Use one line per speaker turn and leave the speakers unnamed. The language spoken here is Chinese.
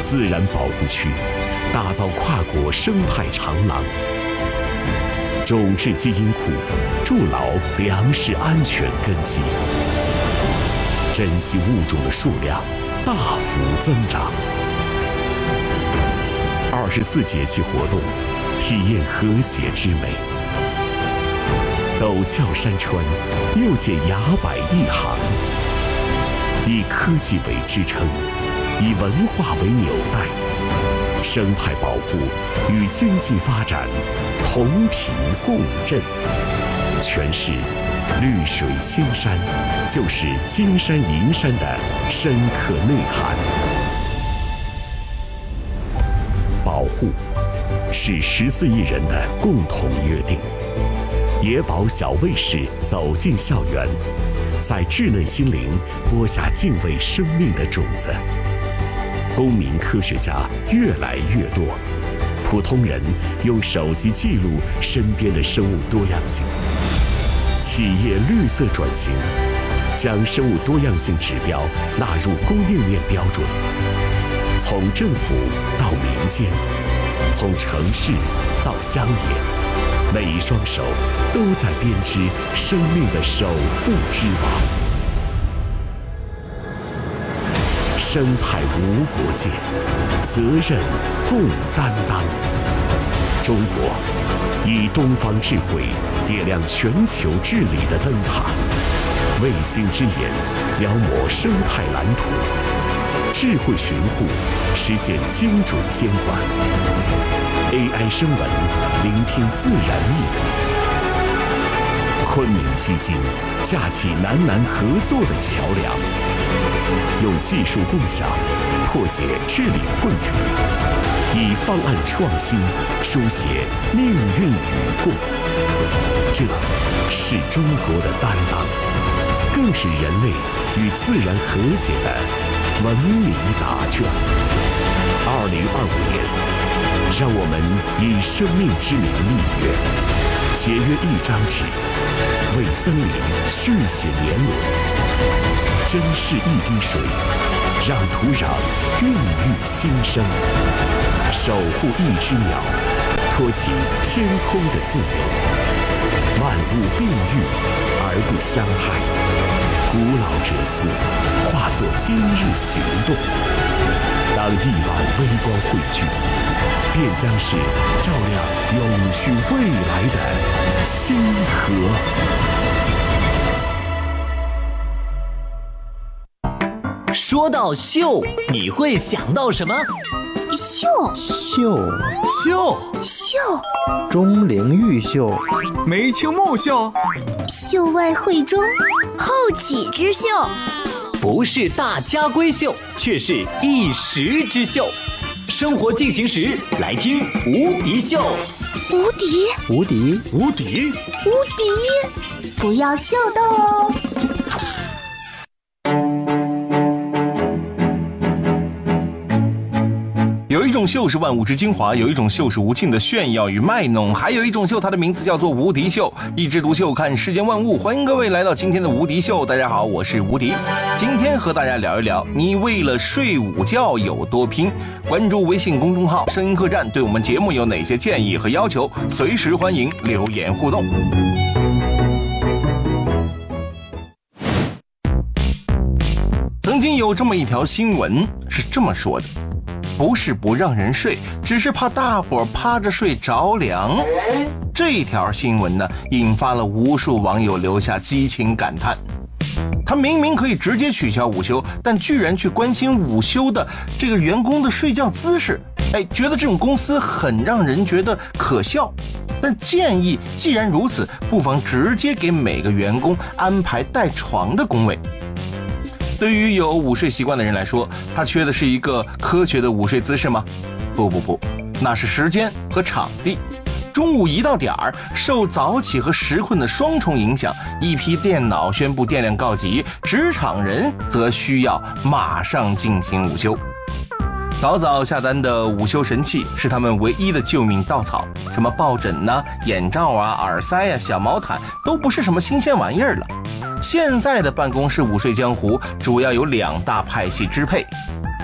自然保护区，打造跨国生态长廊，种质基因库，筑牢粮食安全根基，珍稀物种的数量大幅增长。24节气活动，体验和谐之美。陡峭山川，又见崖柏一行。以科技为支撑，以文化为纽带，生态保护与经济发展同频共振。诠释绿水青山，就是金山银山的深刻内涵。保护是14亿人的共同约定。野保小卫士走进校园，在稚嫩心灵播下敬畏生命的种子。公民科学家越来越多，普通人用手机记录身边的生物多样性。企业绿色转型，将生物多样性指标纳入供应链标准。从政府到民间，从城市到乡野。每一双手都在编织生命的守护之网。生态无国界，责任共担当。中国以东方智慧点亮全球治理的灯塔，卫星之眼描摹生态蓝图，智慧巡护实现精准监管。AI 声纹，聆听自然秘密。昆明基金架起南南合作的桥梁，用技术共享破解治理困局，以方案创新书写命运与共。这是中国的担当，更是人类与自然和解的文明答卷。2025年。让我们以生命之名立约，节约一张纸，为森林续写年轮，珍视一滴水，让土壤孕育新生，守护一只鸟，托起天空的自由。万物并育而不相害，古老哲思化作今日行动。当亿万微光汇聚，便将是照亮永续未来的星河。
说到秀，你会想到什么？
秀，钟灵毓秀，
梅清木秀，
秀外慧中，后起之秀。
不是大家闺秀，却是一时之秀。生活进行时，来听无敌秀。
无敌，
无敌，
无敌，
无敌，不要秀逗哦。
有一种秀是万物之精华，有一种秀是无尽的炫耀与卖弄，还有一种秀，它的名字叫做无敌秀。一枝独秀，看世间万物。欢迎各位来到今天的无敌秀。大家好，我是无敌。今天和大家聊一聊，你为了睡午觉有多拼？关注微信公众号声音客栈，对我们节目有哪些建议和要求？随时欢迎留言互动。曾经有这么一条新闻是这么说的，不是不让人睡，只是怕大伙儿趴着睡着凉。这条新闻呢，引发了无数网友留下激情感叹。他明明可以直接取消午休，但居然去关心午休的这个员工的睡觉姿势，觉得这种公司很让人觉得可笑。但建议既然如此，不妨直接给每个员工安排带床的工位。对于有午睡习惯的人来说，他缺的是一个科学的午睡姿势吗？不，那是时间和场地。中午一到点儿，受早起和时困的双重影响，一批电脑宣布电量告急，职场人则需要马上进行午休。早早下单的午休神器是他们唯一的救命稻草，什么抱枕啊、眼罩啊、耳塞啊、小毛毯都不是什么新鲜玩意儿了。现在的办公室午睡江湖主要有2大派系支配，